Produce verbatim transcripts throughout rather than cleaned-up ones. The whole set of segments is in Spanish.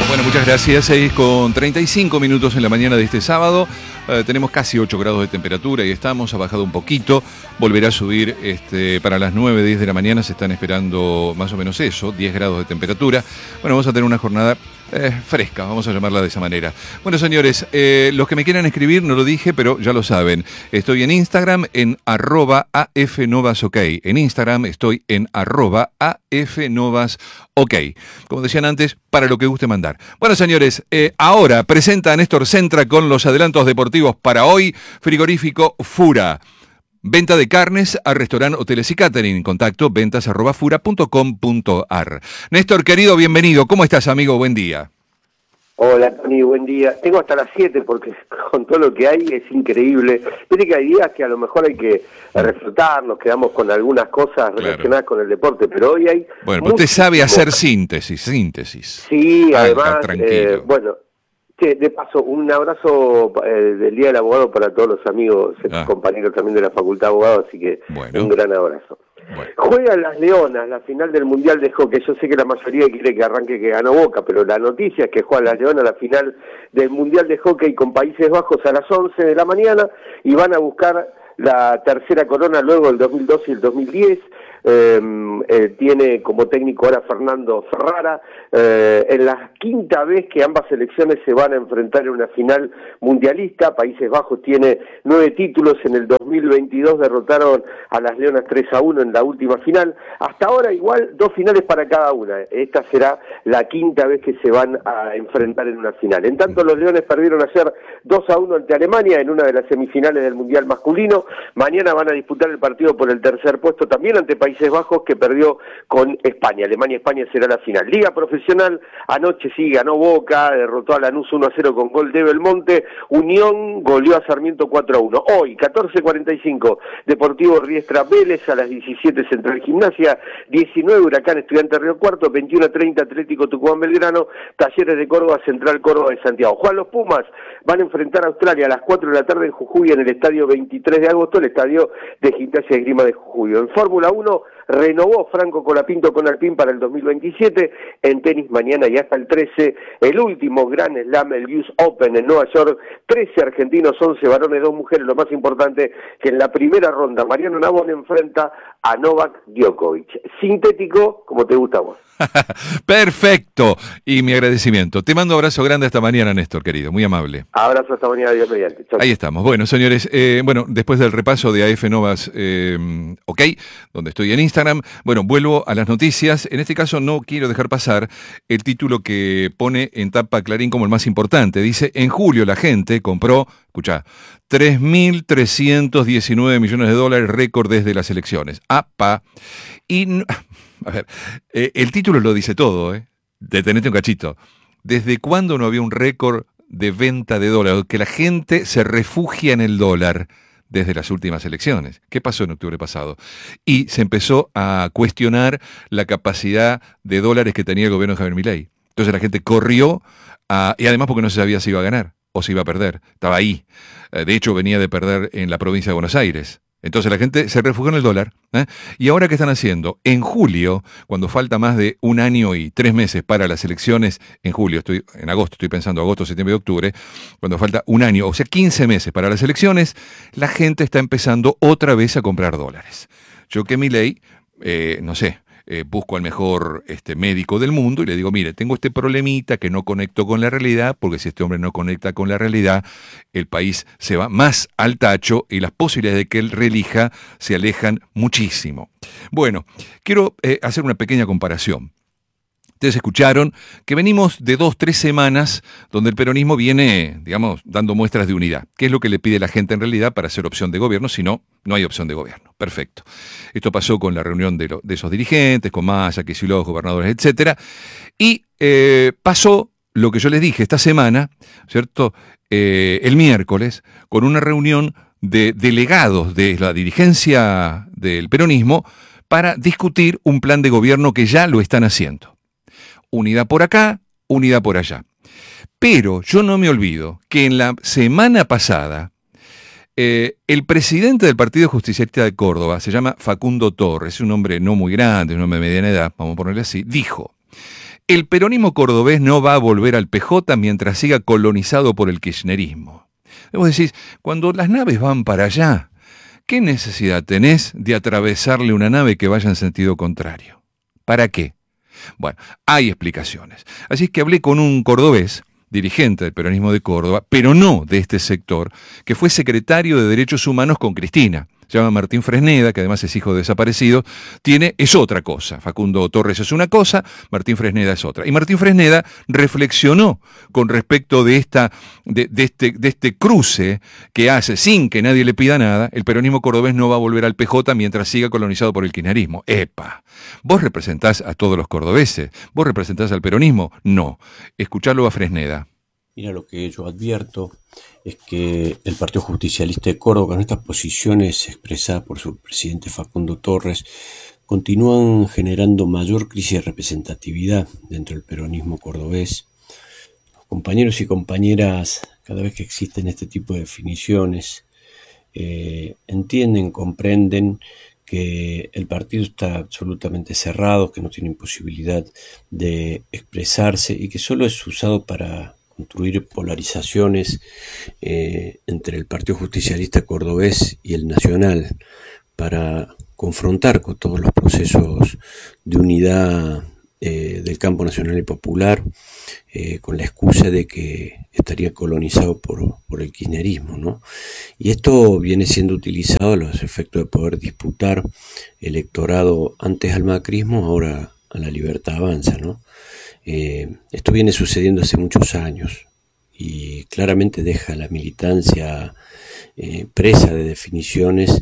Bueno, muchas gracias. seis con treinta y cinco minutos en la mañana de este sábado. Eh, tenemos casi ocho grados de temperatura y estamos, ha bajado un poquito. Volverá a subir este, para las nueve, diez de la mañana. Se están esperando más o menos eso, diez grados de temperatura. Bueno, vamos a tener una jornada eh, fresca, vamos a llamarla de esa manera. Bueno, señores, eh, los que me quieran escribir, no lo dije, pero ya lo saben. Estoy en Instagram en arroba afnovasok. En Instagram estoy en arroba afnovasok. Como decían antes, para lo que guste mandar. Bueno, señores, eh, ahora presenta a Néstor Centra con los adelantos deportivos para hoy. Frigorífico Fura. Venta de carnes a restaurante, hoteles y catering. Contacto ventas arroba fura punto com punto ar. Néstor, querido, bienvenido. ¿Cómo estás, amigo? Buen día. Hola, Tony, buen día. Tengo hasta las siete porque con todo lo que hay es increíble. Viste que hay días que a lo mejor hay que reflotar, nos quedamos con algunas cosas relacionadas claro. con el deporte, pero hoy hay... Bueno, pero usted sabe hacer síntesis, síntesis. Sí, ah, además, eh, bueno... Sí, de paso, un abrazo eh, del Día del Abogado para todos los amigos, ah. compañeros también de la Facultad de Abogados, así que bueno. un gran abrazo. Bueno. Juegan las Leonas, la final del Mundial de Hockey. Yo sé que la mayoría quiere que arranque que ganó Boca, pero la noticia es que juegan las Leonas la final del Mundial de Hockey con Países Bajos a las once de la mañana y van a buscar la tercera corona luego del dos mil doce y el dos mil diez. Eh, eh, tiene como técnico ahora Fernando Ferrara. Eh, en la quinta vez que ambas selecciones se van a enfrentar en una final mundialista. Países Bajos tiene nueve títulos, en el dos mil veintidós derrotaron a las Leonas tres a uno en la última final. Hasta ahora igual dos finales para cada una. Esta será la quinta vez que se van a enfrentar en una final. En tanto, los Leones perdieron ayer dos a uno ante Alemania en una de las semifinales del Mundial masculino. Mañana van a disputar el partido por el tercer puesto también ante Países Bajos, que perdió con España. Alemania-España será la final. Liga profesional, anoche sí ganó Boca, derrotó a Lanús uno a cero con gol de Belmonte. Unión goleó a Sarmiento cuatro a uno. Hoy, catorce cuarenta y cinco, Deportivo Riestra Vélez, a las diecisiete Central Gimnasia, diecinueve Huracán Estudiante Río Cuarto, veintiuno treinta Atlético Tucumán Belgrano, Talleres de Córdoba, Central Córdoba de Santiago. Juan, los Pumas van a enfrentar a Australia a las cuatro de la tarde en Jujuy en el estadio veintitrés de agosto, el estadio de Gimnasia de Esgrima de Jujuy. En Fórmula uno, renovó Franco Colapinto con Alpine para el dos mil veintisiete, en tenis mañana y hasta el trece, el último Grand Slam, el U S Open en Nueva York, trece argentinos, once varones, dos mujeres, lo más importante que en la primera ronda Mariano Navón enfrenta a Novak Djokovic. Sintético, como te gusta a vos. Perfecto, y mi agradecimiento. Te mando un abrazo grande hasta mañana, Néstor, querido, muy amable. Abrazo hasta mañana, Dios mediante. Chau. Ahí estamos. Bueno, señores, eh, bueno, después del repaso de A F Novas eh, OK, donde estoy en Instagram, bueno, vuelvo a las noticias. En este caso no quiero dejar pasar el título que pone en tapa Clarín como el más importante. Dice, en julio la gente compró, escuchá, tres mil trescientos diecinueve millones de dólares, récord desde las elecciones. ¡Apa! Y, no, a ver, eh, el título lo dice todo, ¿eh? Detenete un cachito. ¿Desde cuándo no había un récord de venta de dólares? Que la gente se refugia en el dólar desde las últimas elecciones. ¿Qué pasó en octubre pasado? Y se empezó a cuestionar la capacidad de dólares que tenía el gobierno de Javier Milei. Entonces la gente corrió, a, y además porque no se sabía si iba a ganar o si iba a perder. Estaba ahí. De hecho, venía de perder en la provincia de Buenos Aires. Entonces la gente se refugió en el dólar. ¿eh? ¿Y ahora qué están haciendo? En julio, cuando falta más de un año y tres meses para las elecciones, en julio, estoy en agosto, estoy pensando agosto, septiembre y octubre, cuando falta un año, o sea, quince meses para las elecciones, la gente está empezando otra vez a comprar dólares. Yo que Milei, eh, no sé, Eh, busco al mejor este, médico del mundo y le digo, mire, tengo este problemita que no conecto con la realidad, porque si este hombre no conecta con la realidad, el país se va más al tacho y las posibilidades de que él reelija se alejan muchísimo. Bueno, quiero eh, hacer una pequeña comparación. Ustedes escucharon que venimos de dos, tres semanas donde el peronismo viene, digamos, dando muestras de unidad. ¿Qué es lo que le pide la gente en realidad para ser opción de gobierno? Si no, no hay opción de gobierno. Perfecto. Esto pasó con la reunión de, lo, de esos dirigentes, con Massa, Kicillof, gobernadores, etcétera. Y eh, pasó lo que yo les dije esta semana, ¿cierto? Eh, el miércoles, con una reunión de delegados de la dirigencia del peronismo para discutir un plan de gobierno que ya lo están haciendo. Unidad por acá, unidad por allá. Pero yo no me olvido que en la semana pasada, eh, el presidente del Partido Justicialista de Córdoba, se llama Facundo Torres, es un hombre no muy grande, un hombre de mediana edad, vamos a ponerle así, dijo, el peronismo cordobés no va a volver al P J mientras siga colonizado por el kirchnerismo. Vos decís, cuando las naves van para allá, ¿qué necesidad tenés de atravesarle una nave que vaya en sentido contrario? ¿Para qué? Bueno, hay explicaciones. Así es que hablé con un cordobés, dirigente del peronismo de Córdoba, pero no de este sector, que fue secretario de Derechos Humanos con Cristina. Se llama Martín Fresneda, que además es hijo de desaparecido, tiene, es otra cosa. Facundo Torres es una cosa, Martín Fresneda es otra. Y Martín Fresneda reflexionó con respecto de, esta, de, de, este, de este cruce que hace, sin que nadie le pida nada, el peronismo cordobés no va a volver al P J mientras siga colonizado por el kirchnerismo. ¡Epa! ¿Vos representás a todos los cordobeses? ¿Vos representás al peronismo? No. Escuchalo a Fresneda. Mira, lo que yo advierto es que el Partido Justicialista de Córdoba, con estas posiciones expresadas por su presidente Facundo Torres, continúan generando mayor crisis de representatividad dentro del peronismo cordobés. Los compañeros y compañeras, cada vez que existen este tipo de definiciones, eh, entienden, comprenden que el partido está absolutamente cerrado, que no tiene posibilidad de expresarse y que solo es usado para construir polarizaciones eh, entre el Partido Justicialista Cordobés y el Nacional, para confrontar con todos los procesos de unidad eh, del campo nacional y popular, eh, con la excusa de que estaría colonizado por, por el kirchnerismo, ¿no? Y esto viene siendo utilizado a los efectos de poder disputar electorado antes al macrismo, ahora a la Libertad Avanza, ¿no? Eh, esto viene sucediendo hace muchos años y claramente deja a la militancia eh, presa de definiciones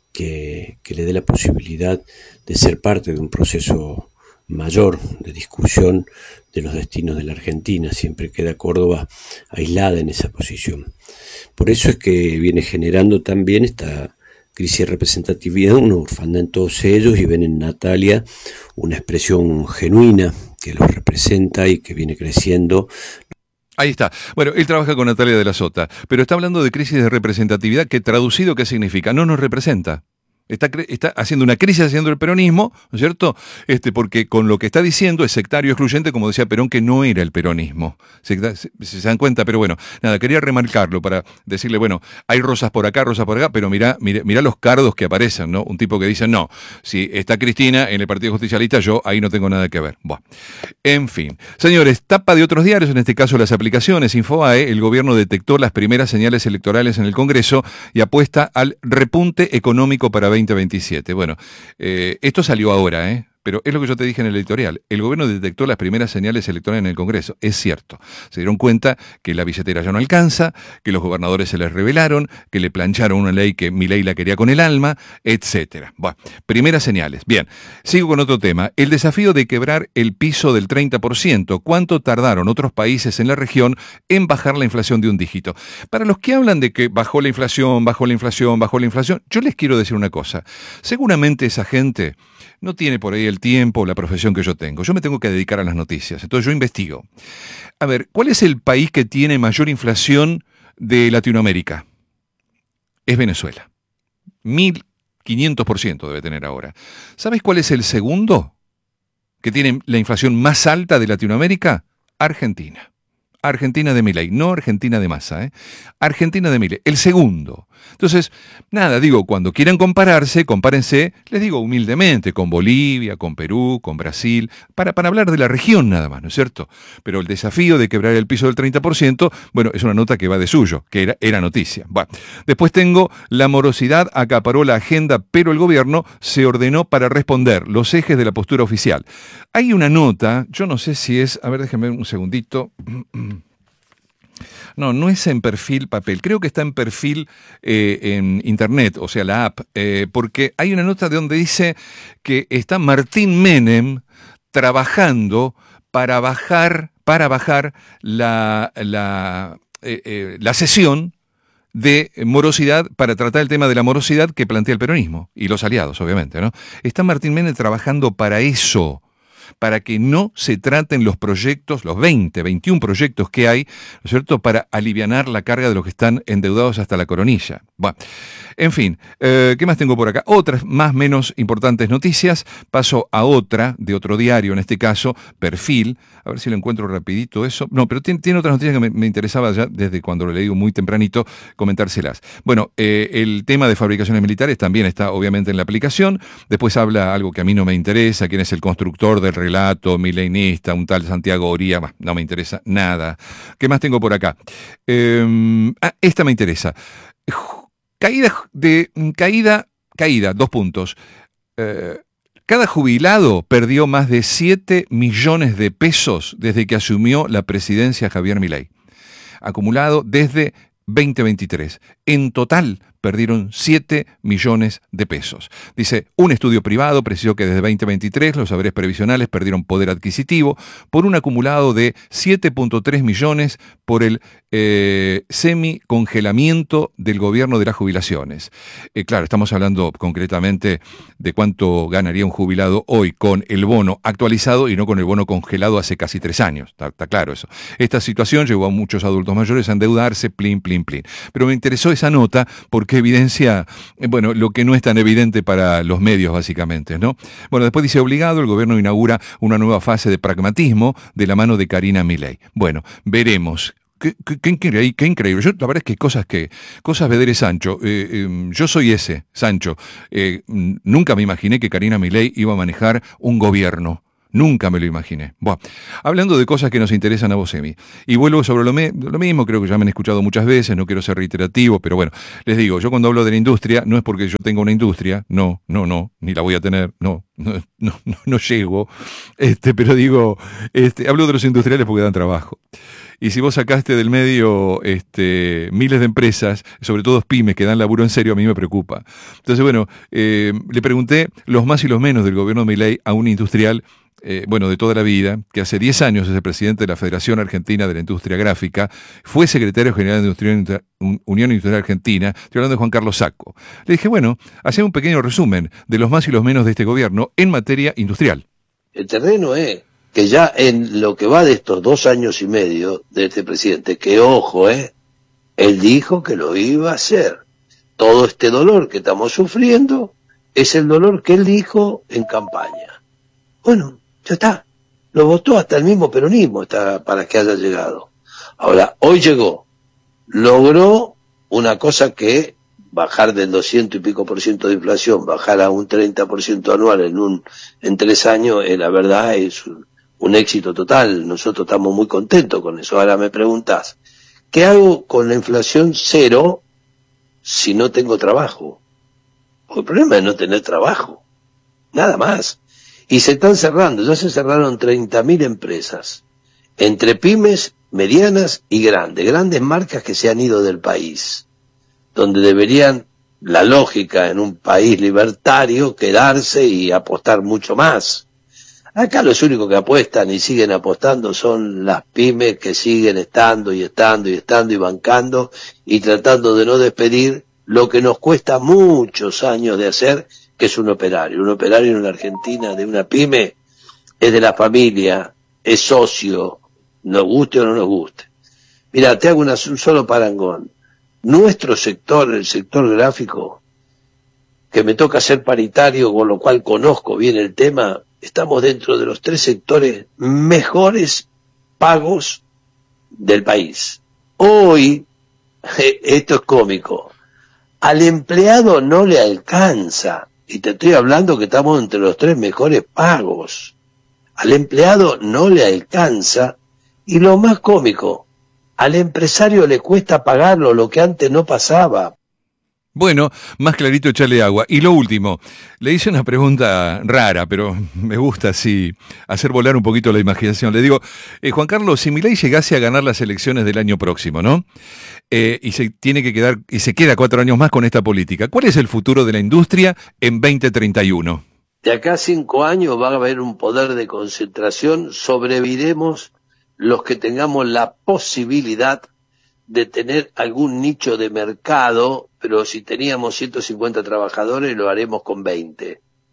que, que le dé la posibilidad de ser parte de un proceso mayor de discusión de los destinos de la Argentina. Siempre queda Córdoba aislada en esa posición. Por eso es que viene generando también esta crisis de representatividad, una orfandad en todos ellos, y ven en Natalia una expresión genuina que los representa y que viene creciendo. Ahí está. Bueno, él trabaja con Natalia de la Sota, pero está hablando de crisis de representatividad, que traducido, ¿qué significa? No nos representa. Está, está haciendo una crisis haciendo el peronismo, ¿no es cierto? Este, porque con lo que está diciendo es sectario excluyente, como decía Perón, que no era el peronismo. Se, se, se dan cuenta, pero bueno, nada, quería remarcarlo para decirle, bueno, hay rosas por acá, rosas por acá, pero mirá, mirá, mirá los cardos que aparecen, ¿no? Un tipo que dice, no, si está Cristina en el Partido Justicialista, yo ahí no tengo nada que ver. Buah. En fin. Señores, tapa de otros diarios, en este caso las aplicaciones Infobae, el gobierno detectó las primeras señales electorales en el Congreso y apuesta al repunte económico para veinte veintisiete. Bueno, eh, esto salió ahora, ¿eh? Pero es lo que yo te dije en el editorial. El gobierno detectó las primeras señales electorales en el Congreso. Es cierto. Se dieron cuenta que la billetera ya no alcanza, que los gobernadores se les rebelaron, que le plancharon una ley que Milei la quería con el alma, etcétera. Bueno, primeras señales. Bien, sigo con otro tema. El desafío de quebrar el piso del treinta por ciento. ¿Cuánto tardaron otros países en la región en bajar la inflación de un dígito? Para los que hablan de que bajó la inflación, bajó la inflación, bajó la inflación, yo les quiero decir una cosa. Seguramente esa gente no tiene por ahí el tiempo o la profesión que yo tengo. Yo me tengo que dedicar a las noticias, entonces yo investigo. A ver, ¿cuál es el país que tiene mayor inflación de Latinoamérica? Es Venezuela. mil quinientos por ciento debe tener ahora. ¿Sabes cuál es el segundo que tiene la inflación más alta de Latinoamérica? Argentina. Argentina de Milei, no Argentina de Massa, ¿eh? Argentina de Milei, el segundo. Entonces, nada, digo, cuando quieran compararse, compárense, les digo humildemente, con Bolivia, con Perú, con Brasil, para, para hablar de la región nada más, ¿no es cierto? Pero el desafío de quebrar el piso del treinta por ciento, bueno, es una nota que va de suyo, que era, era noticia. Bueno, después tengo, la morosidad acaparó la agenda, pero el gobierno se ordenó para responder los ejes de la postura oficial. Hay una nota, yo no sé si es, a ver, déjenme un segundito. No, no es en perfil papel, creo que está en perfil eh, en internet, o sea, la app, eh, porque hay una nota de donde dice que está Martín Menem trabajando para bajar, para bajar la, la, eh, eh, la sesión de morosidad, para tratar el tema de la morosidad que plantea el peronismo, y los aliados, obviamente, ¿no? Está Martín Menem trabajando para eso. para que no se traten los proyectos, los veinte, veintiún proyectos que hay, ¿no es cierto?, para alivianar la carga de los que están endeudados hasta la coronilla. Bueno, en fin, eh, ¿qué más tengo por acá? Otras más menos importantes noticias. Paso a otra, de otro diario, en este caso, Perfil. A ver si lo encuentro rapidito eso. No, pero tiene, tiene otras noticias que me, me interesaba ya desde cuando lo leí muy tempranito, comentárselas. Bueno, eh, el tema de fabricaciones militares también está obviamente en la aplicación. Después habla algo que a mí no me interesa, quién es el constructor del relato milenista, un tal Santiago Oría. Bah, no me interesa nada. ¿Qué más tengo por acá? Eh, ah, esta me interesa. Caída de caída, caída, dos puntos. Eh, cada jubilado perdió más de siete millones de pesos desde que asumió la presidencia Javier Milei. Acumulado desde veinte veintitrés. En total perdieron siete millones de pesos. Dice, un estudio privado precisó que desde veinte veintitrés los saberes previsionales perdieron poder adquisitivo por un acumulado de siete punto tres millones por el eh, semi-congelamiento del gobierno de las jubilaciones. Eh, claro, estamos hablando concretamente de cuánto ganaría un jubilado hoy con el bono actualizado y no con el bono congelado hace casi tres años. Está, está claro eso. Esta situación llevó a muchos adultos mayores a endeudarse, plin, plin, plin. Pero me interesó esa nota porque evidencia, bueno, lo que no es tan evidente para los medios, básicamente, ¿no? Bueno, después dice, obligado, el gobierno inaugura una nueva fase de pragmatismo de la mano de Karina Milei. Bueno, veremos. Qué, qué, qué, increíble, qué increíble. Yo, la verdad es que cosas que, cosas vedere Sancho. Eh, eh, yo soy ese, Sancho. Eh, nunca me imaginé que Karina Milei iba a manejar un gobierno. Nunca me lo imaginé. Bueno, hablando de cosas que nos interesan a vos, Emi, y vuelvo sobre lo, me, lo mismo, creo que ya me han escuchado muchas veces, no quiero ser reiterativo, pero bueno, les digo, yo cuando hablo de la industria, no es porque yo tenga una industria, no, no, no, ni la voy a tener, no, no, no, no, no llego, este, pero digo, este, hablo de los industriales porque dan trabajo. Y si vos sacaste del medio este, miles de empresas, sobre todo pymes que dan laburo en serio, a mí me preocupa. Entonces, bueno, eh, le pregunté los más y los menos del gobierno de Milei a un industrial, eh, bueno, de toda la vida, que hace diez años es el presidente de la Federación Argentina de la Industria Gráfica, fue secretario general de Industria, Unión Industrial Argentina, estoy hablando de Juan Carlos Sacco. Le dije, bueno, hacé un pequeño resumen de los más y los menos de este gobierno en materia industrial. El terreno es que ya en lo que va de estos dos años y medio de este presidente, que ojo, eh, él dijo que lo iba a hacer. Todo este dolor que estamos sufriendo es el dolor que él dijo en campaña. Bueno, ya está. Lo votó hasta el mismo peronismo está, para que haya llegado. Ahora, hoy llegó. Logró una cosa que bajar del doscientos y pico por ciento de inflación, bajar a un treinta por ciento anual en un en tres años, eh, la verdad es un, un éxito total. Nosotros estamos muy contentos con eso. Ahora me preguntás, ¿qué hago con la inflación cero si no tengo trabajo? Porque el problema es no tener trabajo, nada más. Y se están cerrando, ya se cerraron treinta mil empresas, entre pymes, medianas y grandes, grandes marcas que se han ido del país, donde deberían, la lógica en un país libertario, quedarse y apostar mucho más. Acá los únicos que apuestan y siguen apostando son las pymes que siguen estando y estando y estando y bancando y tratando de no despedir lo que nos cuesta muchos años de hacer, que es un operario. Un operario en la Argentina de una pyme es de la familia, es socio, nos guste o no nos guste. Mira, te hago una, un solo parangón. Nuestro sector, el sector gráfico, que me toca ser paritario, con lo cual conozco bien el tema, estamos dentro de los tres sectores mejores pagos del país. Hoy, esto es cómico, al empleado no le alcanza, y te estoy hablando que estamos entre los tres mejores pagos. Al empleado no le alcanza, y lo más cómico, al empresario le cuesta pagarlo, lo que antes no pasaba. Bueno, más clarito echarle agua. Y lo último, le hice una pregunta rara, pero me gusta así hacer volar un poquito la imaginación. Le digo, eh, Juan Carlos, si Milei llegase a ganar las elecciones del año próximo, ¿no? Eh, y se tiene que quedar, y se queda cuatro años más con esta política, ¿cuál es el futuro de la industria en veinte treinta y uno? De acá a cinco años va a haber un poder de concentración, sobreviviremos los que tengamos la posibilidad de tener algún nicho de mercado, pero si teníamos ciento cincuenta trabajadores lo haremos con veinte.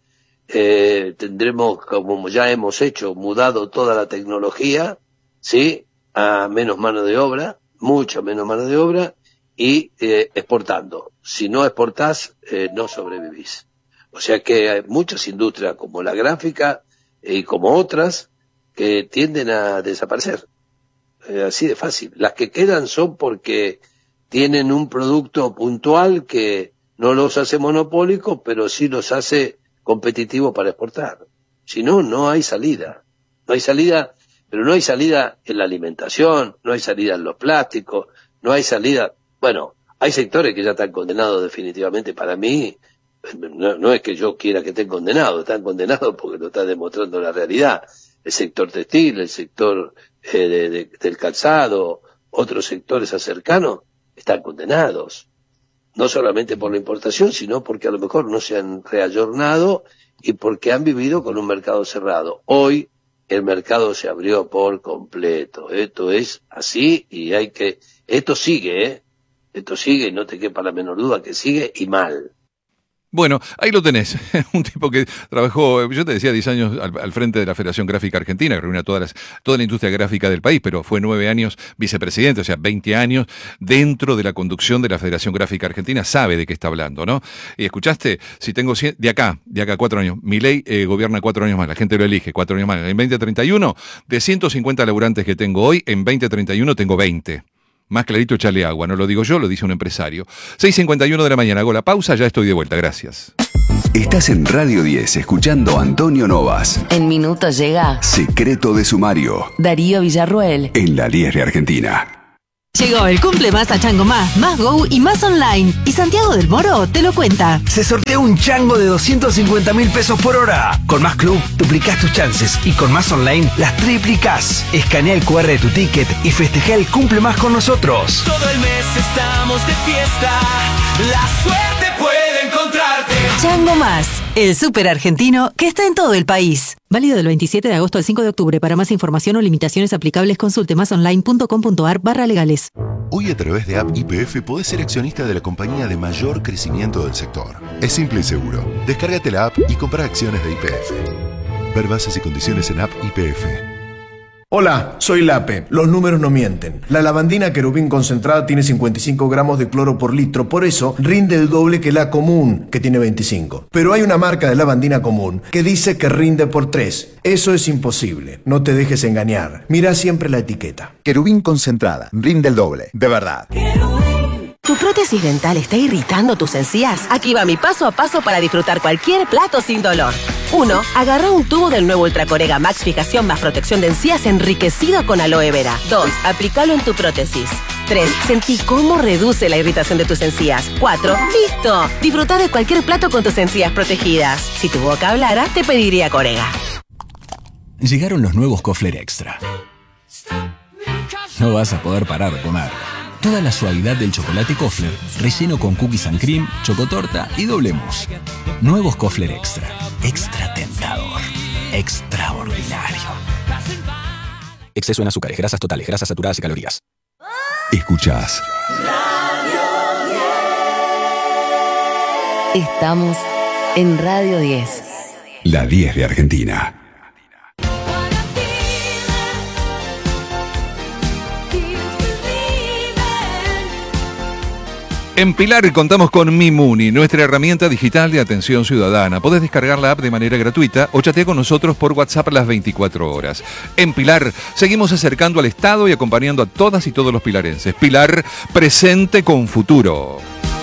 eh, tendremos, como ya hemos hecho, mudado toda la tecnología, ¿sí? A menos mano de obra, mucha menos mano de obra, y eh, exportando. Si no exportás, eh, no sobrevivís. O sea que hay muchas industrias como la gráfica eh, y como otras que tienden a desaparecer. Eh, así de fácil. Las que quedan son porque tienen un producto puntual que no los hace monopólicos, pero sí los hace competitivos para exportar. Si no, no hay salida. No hay salida, pero no hay salida en la alimentación, no hay salida en los plásticos, no hay salida... Bueno, hay sectores que ya están condenados definitivamente. Para mí, no, no es que yo quiera que estén condenados, están condenados porque lo está demostrando la realidad. El sector textil, el sector eh, de, de, del calzado, otros sectores cercanos, están condenados. No solamente por la importación, sino porque a lo mejor no se han reayornado y porque han vivido con un mercado cerrado. Hoy el mercado se abrió por completo. Esto es así y hay que... Esto sigue, ¿eh? Esto sigue, no te quepa la menor duda que sigue y mal. Bueno, ahí lo tenés, un tipo que trabajó, yo te decía, diez años al, al frente de la Federación Gráfica Argentina, que reúne a todas las, toda la industria gráfica del país, pero fue nueve años vicepresidente, o sea, veinte años dentro de la conducción de la Federación Gráfica Argentina, sabe de qué está hablando, ¿no? Y escuchaste, si tengo cien, de acá, de acá cuatro años, Milei eh, gobierna cuatro años más, la gente lo elige, cuatro años más, en veinte treinta y uno, de ciento cincuenta laburantes que tengo hoy, en veinte treinta y uno tengo veinte. Más clarito, echarle agua. No lo digo yo, lo dice un empresario. seis cincuenta y uno de la mañana. Hago la pausa, ya estoy de vuelta. Gracias. Estás en Radio diez, escuchando a Antonio Novas. En minutos llega Secreto de Sumario. Darío Villarruel. En la diez de Argentina. Llegó el cumple más a Chango Más, Más Go y Más Online. Y Santiago del Moro te lo cuenta. Se sortea un chango de doscientos cincuenta mil pesos por hora. Con Más Club duplicás tus chances y con Más Online las triplicás. Escanea el cu erre de tu ticket y festeja el cumple más con nosotros. Todo el mes estamos de fiesta. La suerte puede encontrarte. Chango Más, el súper argentino que está en todo el país. Válido del veintisiete de agosto al cinco de octubre. Para más información o limitaciones aplicables, consulte masonline punto com punto ar barra legales. Hoy a través de App Y P F podés ser accionista de la compañía de mayor crecimiento del sector. Es simple y seguro. Descárgate la app y compra acciones de Y P F. Ver bases y condiciones en App Y P F. Hola, soy Lape. Los números no mienten. La lavandina querubín concentrada tiene cincuenta y cinco gramos de cloro por litro, por eso rinde el doble que la común, que tiene veinticinco. Pero hay una marca de lavandina común que dice que rinde por tres. Eso es imposible. No te dejes engañar. Mira siempre la etiqueta. Querubín concentrada. Rinde el doble. De verdad. ¿Tu prótesis dental está irritando tus encías? Aquí va mi paso a paso para disfrutar cualquier plato sin dolor. uno. Agarra un tubo del nuevo Ultracorega Max Fijación más protección de encías enriquecido con aloe vera. dos. Aplícalo en tu prótesis. tres. Sentí cómo reduce la irritación de tus encías. cuatro. ¡Listo! Disfruta de cualquier plato con tus encías protegidas. Si tu boca hablara, te pediría Corega. Llegaron los nuevos Kofler Extra. No vas a poder parar de comer. Toda la suavidad del chocolate Kofler, relleno con cookies and cream, chocotorta y doble mousse. Nuevos Kofler Extra. Extra tentador. Extraordinario. Exceso en azúcares, grasas totales, grasas saturadas y calorías. Escuchás. Estamos en Radio diez. La diez de Argentina. En Pilar contamos con Mimuni, nuestra herramienta digital de atención ciudadana. Podés descargar la app de manera gratuita o chatear con nosotros por WhatsApp las veinticuatro horas. En Pilar seguimos acercando al Estado y acompañando a todas y todos los pilarenses. Pilar, presente con futuro.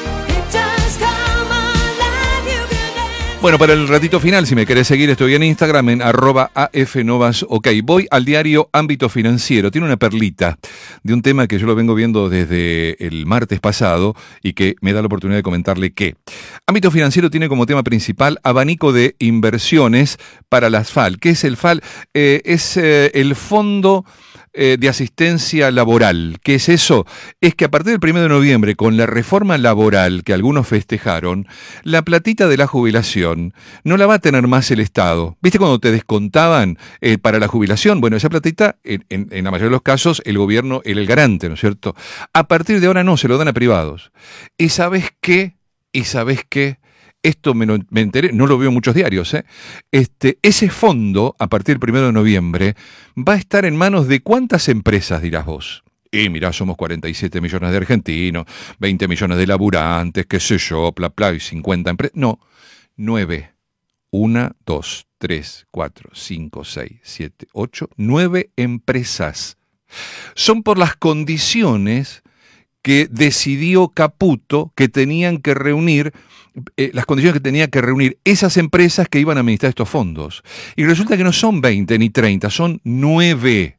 Bueno, para el ratito final, si me querés seguir, estoy en Instagram en arroba afnovas. Ok, voy al diario Ámbito Financiero. Tiene una perlita de un tema que yo lo vengo viendo desde el martes pasado y que me da la oportunidad de comentarle que Ámbito Financiero tiene como tema principal abanico de inversiones para las F A L. ¿Qué es el F A L? Eh, es eh, el Fondo Eh, de asistencia laboral. ¿Qué es eso? Es que a partir del primero de noviembre, con la reforma laboral que algunos festejaron, la platita de la jubilación no la va a tener más el Estado. ¿Viste cuando te descontaban eh, para la jubilación? Bueno, esa platita, en, en, en la mayoría de los casos, el gobierno era el garante, ¿no es cierto? A partir de ahora no, se lo dan a privados. ¿Y sabes qué? ¿Y sabes qué? esto me, lo, me enteré, no lo veo en muchos diarios, ¿eh? Este, ese fondo, a partir del primero de noviembre, va a estar en manos de ¿cuántas empresas, dirás vos? Y mirá, somos cuarenta y siete millones de argentinos, veinte millones de laburantes, qué sé yo, bla, bla, y cincuenta empresas. No, nueve. Una, dos, tres, cuatro, cinco, seis, siete, ocho, nueve empresas. Son por las condiciones que decidió Caputo que tenían que reunir, eh, las condiciones que tenía que reunir esas empresas que iban a administrar estos fondos. Y resulta que no son veinte ni treinta, son nueve.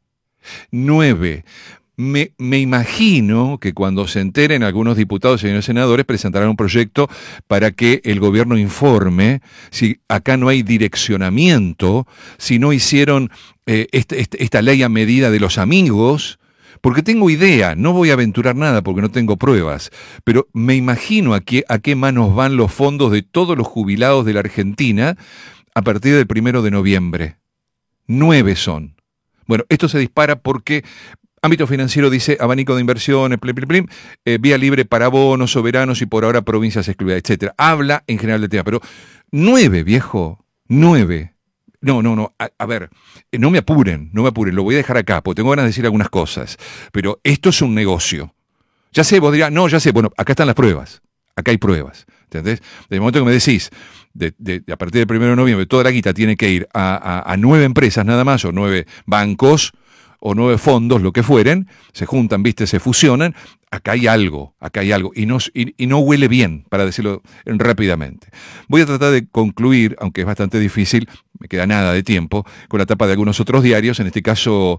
Nueve. Me, me imagino que cuando se enteren algunos diputados y señores senadores presentarán un proyecto para que el gobierno informe si acá no hay direccionamiento, si no hicieron eh, este, este, esta ley a medida de los amigos, porque tengo idea, no voy a aventurar nada porque no tengo pruebas, pero me imagino a qué, a qué manos van los fondos de todos los jubilados de la Argentina a partir del primero de noviembre. Nueve son. Bueno, esto se dispara porque ámbito financiero dice abanico de inversiones, plim, plim, plim, eh, vía libre para bonos soberanos y por ahora provincias excluidas, etcétera. Habla en general del tema, pero nueve, viejo, nueve. No, no, no, a, a ver, no me apuren, no me apuren, lo voy a dejar acá, porque tengo ganas de decir algunas cosas, pero esto es un negocio. Ya sé, vos dirás, no, ya sé, bueno, acá están las pruebas, acá hay pruebas, ¿entendés? Desde el momento que me decís, de, de, de a partir del primero de noviembre, toda la guita tiene que ir a, a, a nueve empresas nada más, o nueve bancos, o nueve fondos, lo que fueren, se juntan, viste, se fusionan, acá hay algo, acá hay algo, y no, y, y no huele bien, para decirlo rápidamente. Voy a tratar de concluir, aunque es bastante difícil, me queda nada de tiempo, con la tapa de algunos otros diarios, en este caso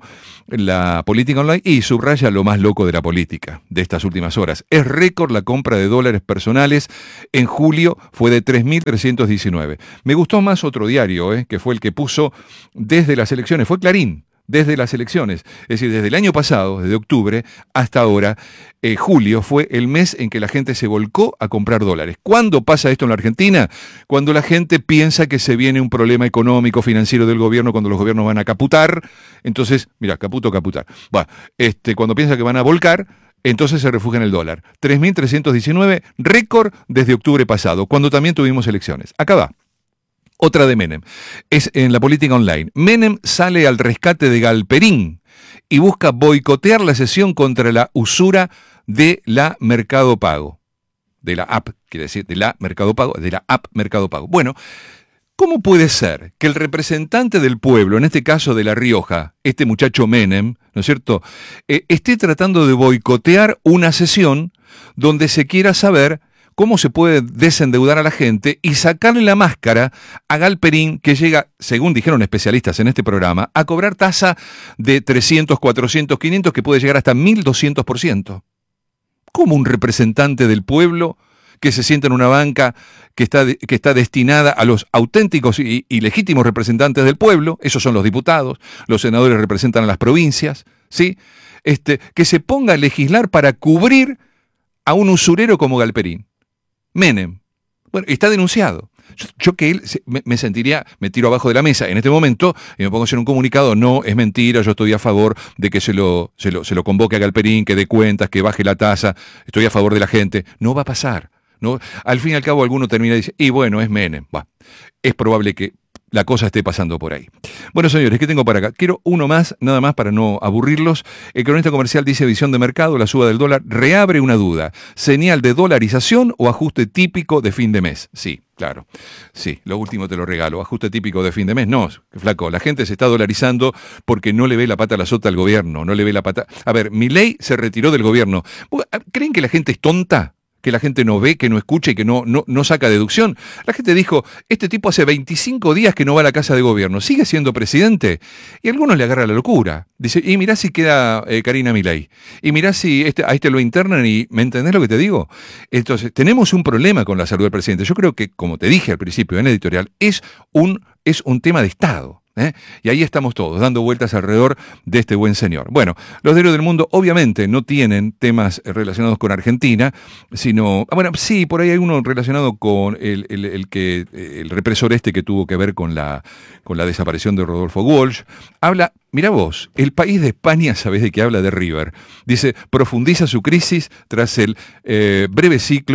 la Política Online, y subraya lo más loco de la política de estas últimas horas. Es récord la compra de dólares personales, en julio fue de tres mil trescientos diecinueve. Me gustó más otro diario, eh, que fue el que puso desde las elecciones, fue Clarín. Desde las elecciones, es decir, desde el año pasado, desde octubre hasta ahora, eh, julio fue el mes en que la gente se volcó a comprar dólares. ¿Cuándo pasa esto en la Argentina? Cuando la gente piensa que se viene un problema económico, financiero del gobierno, cuando los gobiernos van a caputar, entonces, mira, caputo, caputar. Bueno, este, cuando piensa que van a volcar, entonces se refugia en el dólar. tres mil trescientos diecinueve, récord desde octubre pasado, cuando también tuvimos elecciones. Acá va. Otra de Menem, es en la Política Online. Menem sale al rescate de Galperín y busca boicotear la sesión contra la usura de la Mercado Pago. De la app, quiere decir, de la Mercado Pago, de la app Mercado Pago. Bueno, ¿cómo puede ser que el representante del pueblo, en este caso de La Rioja, este muchacho Menem, ¿no es cierto?, eh, esté tratando de boicotear una sesión donde se quiera saber cómo se puede desendeudar a la gente y sacarle la máscara a Galperín, que llega, según dijeron especialistas en este programa, a cobrar tasa de trescientos, cuatrocientos, quinientos, que puede llegar hasta mil doscientos por ciento? ¿Cómo un representante del pueblo que se sienta en una banca que está, que está destinada a los auténticos y, y legítimos representantes del pueblo, esos son los diputados, los senadores representan a las provincias, ¿sí? Este, que se ponga a legislar para cubrir a un usurero como Galperín? Menem. Bueno, está denunciado. Yo, yo que él me, me sentiría, me tiro abajo de la mesa en este momento y me pongo a hacer un comunicado. No, es mentira, yo estoy a favor de que se lo, se lo, se lo convoque a Galperín, que dé cuentas, que baje la tasa. Estoy a favor de la gente. No va a pasar. ¿No? Al fin y al cabo alguno termina y dice, y bueno, es Menem. Bah, es probable que la cosa esté pasando por ahí. Bueno, señores, ¿qué tengo para acá? Quiero uno más, nada más para no aburrirlos. El cronista comercial dice: visión de mercado, la suba del dólar reabre una duda. ¿Señal de dolarización o ajuste típico de fin de mes? Sí, claro. Sí, lo último te lo regalo. ¿Ajuste típico de fin de mes? No, flaco. La gente se está dolarizando porque no le ve la pata a la sota al gobierno. No le ve la pata... A ver, Milei se retiró del gobierno. ¿Creen que la gente es tonta? ¿Que la gente no ve, que no escucha y que no, no, no saca deducción? La gente dijo, este tipo hace veinticinco días que no va a la casa de gobierno, ¿sigue siendo presidente? Y a algunos le agarra la locura. Dice, y mirá si queda eh, Karina Milei. Y mirá si este, a este lo internan y, ¿me entendés lo que te digo? Entonces, tenemos un problema con la salud del presidente. Yo creo que, como te dije al principio en el editorial, es un, es un tema de Estado. ¿Eh? Y ahí estamos todos, dando vueltas alrededor de este buen señor. Bueno, los diarios del mundo obviamente no tienen temas relacionados con Argentina, sino, bueno, sí, por ahí hay uno relacionado con el, el, el que el represor este que tuvo que ver con la, con la desaparición de Rodolfo Walsh. Habla, mira vos, el país de España, ¿sabés de qué habla? De River. Dice, profundiza su crisis tras el eh, breve ciclo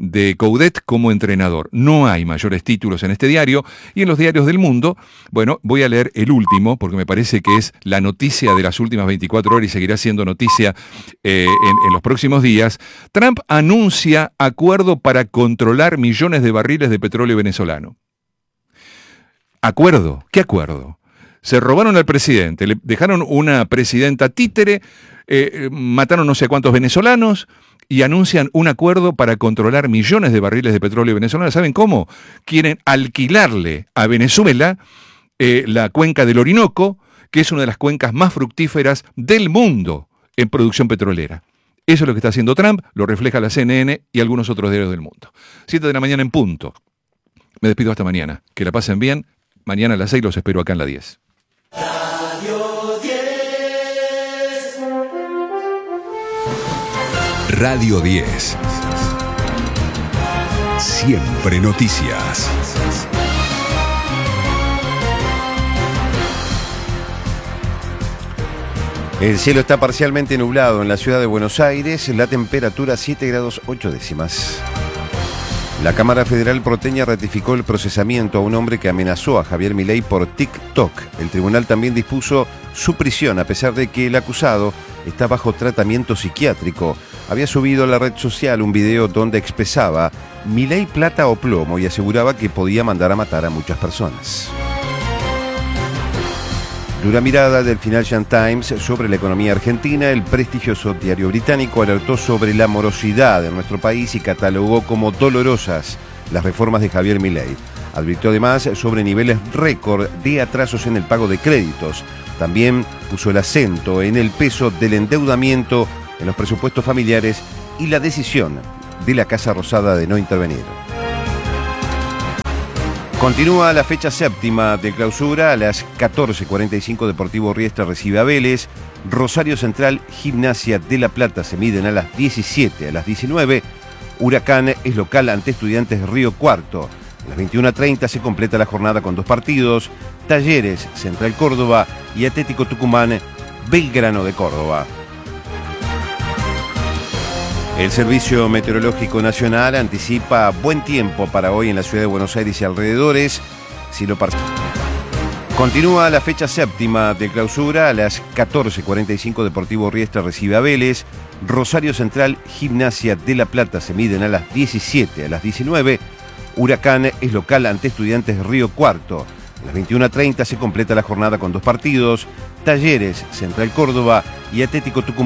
de Coudet como entrenador. No hay mayores títulos en este diario, y en los diarios del mundo, bueno, voy a leer el último, porque me parece que es la noticia de las últimas veinticuatro horas y seguirá siendo noticia eh, en, en los próximos días. Trump anuncia acuerdo para controlar millones de barriles de petróleo venezolano. ¿Acuerdo? ¿Qué acuerdo? Se robaron al presidente, le dejaron una presidenta títere, eh, mataron no sé cuántos venezolanos y anuncian un acuerdo para controlar millones de barriles de petróleo venezolano. ¿Saben cómo? Quieren alquilarle a Venezuela eh, la cuenca del Orinoco, que es una de las cuencas más fructíferas del mundo en producción petrolera. Eso es lo que está haciendo Trump, lo refleja la C N N y algunos otros diarios del mundo. siete de la mañana en punto. Me despido hasta mañana. Que la pasen bien. Mañana a las seis los espero acá en la diez. Radio diez. Radio diez. Siempre noticias. El cielo está parcialmente nublado en la ciudad de Buenos Aires, la temperatura siete grados ocho décimas. La Cámara Federal porteña ratificó el procesamiento a un hombre que amenazó a Javier Milei por TikTok. El tribunal también dispuso su prisión a pesar de que el acusado está bajo tratamiento psiquiátrico. Había subido a la red social un video donde expresaba Milei plata o plomo y aseguraba que podía mandar a matar a muchas personas. Dura mirada del Financial Times sobre la economía argentina. El prestigioso diario británico alertó sobre la morosidad en nuestro país y catalogó como dolorosas las reformas de Javier Milei. Advirtió además sobre niveles récord de atrasos en el pago de créditos. También puso el acento en el peso del endeudamiento en los presupuestos familiares y la decisión de la Casa Rosada de no intervenir. Continúa la fecha séptima de clausura. A las catorce cuarenta y cinco Deportivo Riestra recibe a Vélez. Rosario Central, Gimnasia de La Plata se miden a las diecisiete. A las diecinueve, Huracán es local ante Estudiantes Río Cuarto. A las veintiuna treinta se completa la jornada con dos partidos. Talleres, Central Córdoba y Atlético Tucumán, Belgrano de Córdoba. El Servicio Meteorológico Nacional anticipa buen tiempo para hoy en la ciudad de Buenos Aires y alrededores. Cielo parcial. Continúa la fecha séptima de clausura. A las catorce cuarenta y cinco Deportivo Riestra recibe a Vélez. Rosario Central, Gimnasia de La Plata se miden a las diecisiete. A las diecinueve, Huracán es local ante Estudiantes Río Cuarto. A las veintiuna treinta se completa la jornada con dos partidos. Talleres, Central Córdoba y Atlético Tucumán.